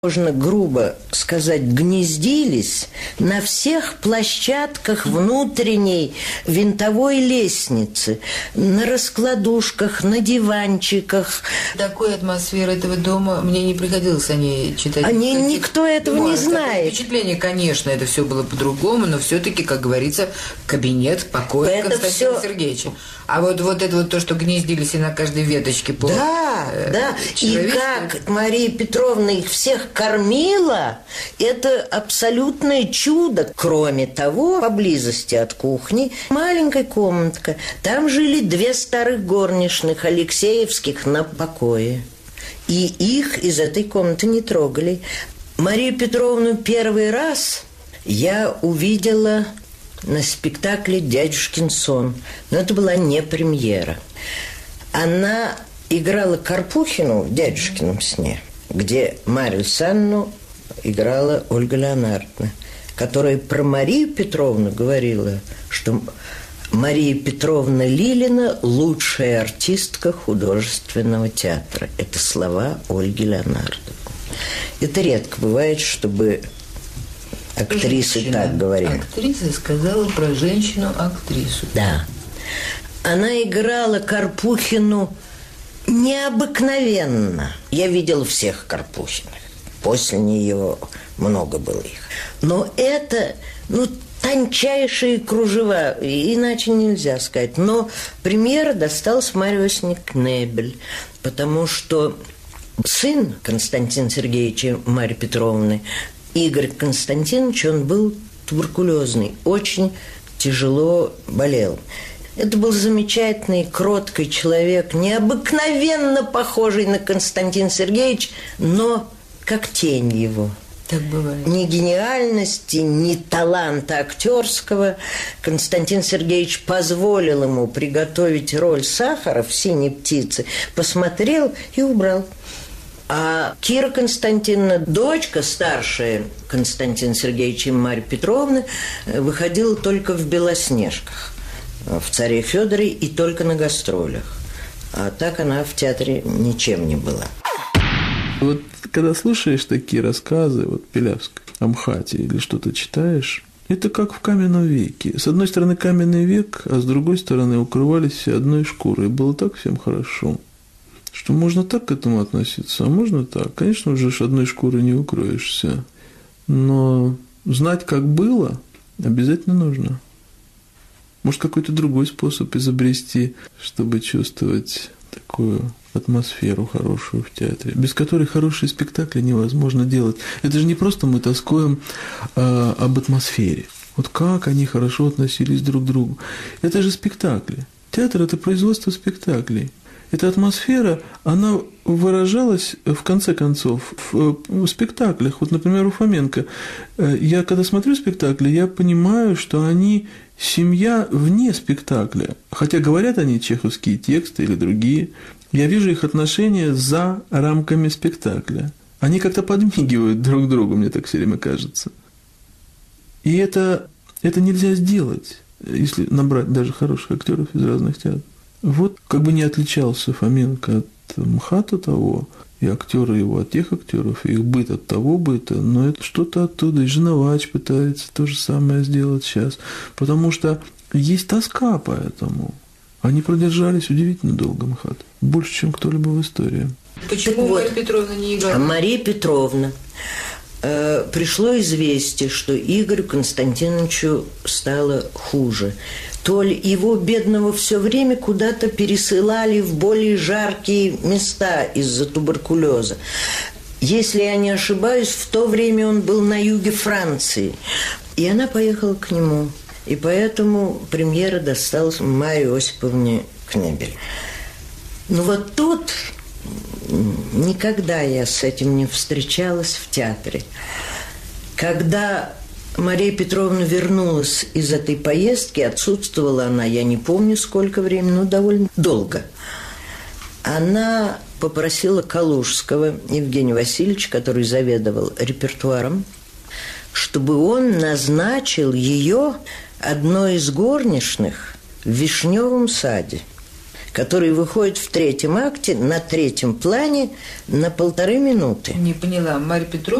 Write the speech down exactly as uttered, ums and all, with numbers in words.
можно грубо сказать, гнездились на всех площадках внутренней винтовой лестницы, на раскладушках, на диванчиках. Такой атмосферы этого дома мне не приходилось о ней читать. Они, Таких... Никто этого ну, не знает. Впечатление, конечно, это все было по-другому, но все-таки, как говорится, кабинет покоя Константина все... Сергеевича. А вот, вот это вот то, что гнездились и на каждой веточке по... Да, э, да. И как Мария Петровна их всех кормила, это абсолютное чудо. Кроме того, поблизости от кухни маленькая комнатка. Там жили две старых горничных Алексеевских на покое. И их из этой комнаты не трогали. Марию Петровну первый раз я увидела на спектакле «Дядюшкин сон». Но это была не премьера. Она играла Карпухину в «Дядюшкином сне», где Марию Александровну играла Ольга Леонардовна, которая про Марию Петровну говорила, что Мария Петровна Лилина – лучшая артистка художественного театра. Это слова Ольги Леонардовны. Это редко бывает, чтобы актрисы Женщина, так говорят. Актриса сказала про женщину-актрису. Да. Она играла Карпухину необыкновенно. Я видел всех Карпухиных. После нее много было их. Но это, ну, тончайшие кружева, иначе нельзя сказать. Но премьера досталась Марье Иосифовне Кнебель, потому что сын Константина Сергеевича Марьи Петровны, Игорь Константинович, он был туберкулезный, очень тяжело болел. Это был замечательный, кроткий человек, необыкновенно похожий на Константина Сергеевича, но как тень его. Так бывает. Ни гениальности, ни таланта актерского. Константин Сергеевич позволил ему приготовить роль Сахара в «Синей птице», посмотрел и убрал. А Кира Константиновна, дочка старшая Константина Сергеевича и Марьи Петровны, выходила только в «Белоснежках», в «Царе Фёдоре» и только на гастролях. А так она в театре ничем не была. Вот когда слушаешь такие рассказы, вот Пилявской, о МХАТе или что-то читаешь, это как в каменном веке. С одной стороны каменный век, а с другой стороны укрывались все одной шкурой. И было так всем хорошо, что можно так к этому относиться, а можно так. Конечно, уже ж одной шкурой не укроешься, но знать, как было, обязательно нужно. Может, какой-то другой способ изобрести, чтобы чувствовать такую атмосферу хорошую в театре, без которой хорошие спектакли невозможно делать. Это же не просто мы тоскуем а, об атмосфере. Вот как они хорошо относились друг к другу. Это же спектакли. Театр – это производство спектаклей. Эта атмосфера, она выражалась, в конце концов, в, в спектаклях. Вот, например, у Фоменко. Я, когда смотрю спектакли, я понимаю, что они семья вне спектакля. Хотя говорят они чеховские тексты или другие. Я вижу их отношения за рамками спектакля. Они как-то подмигивают друг другу, мне так все время кажется. И это, это нельзя сделать, если набрать даже хороших актеров из разных театров. Вот как бы не отличался Фоменко от МХАТа того, и актеры его от тех актеров, и их быт от того быта, но это что-то оттуда. И Женовач пытается то же самое сделать сейчас, потому что есть тоска по этому. Они продержались удивительно долго, МХАТ, больше, чем кто-либо в истории. Почему вот. Мария Петровна не играла? Мария Петровна. Э, пришло известие, что Игорю Константиновичу стало хуже. То ли его, бедного, все время куда-то пересылали в более жаркие места из-за туберкулеза. Если я не ошибаюсь, в то время он был на юге Франции. И она поехала к нему. И поэтому премьера досталась Марье Осиповне Кнебель. Но вот тут никогда я с этим не встречалась в театре. Когда Мария Петровна вернулась из этой поездки, отсутствовала она, я не помню сколько времени, но довольно долго. Она попросила Калужского Евгения Васильевича, который заведовал репертуаром, чтобы он назначил ее одной из горничных в Вишневом саде. который выходит в третьем акте на третьем плане на полторы минуты. Не поняла. Марья Петровна